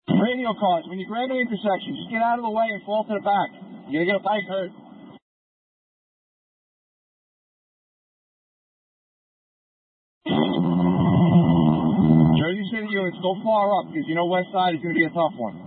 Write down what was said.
Radio cars, when you grab an intersection, just get out of the way and fall to the back. You're going to get a bike hurt. Jersey City units, go far up, because you know West Side is going to be a tough one.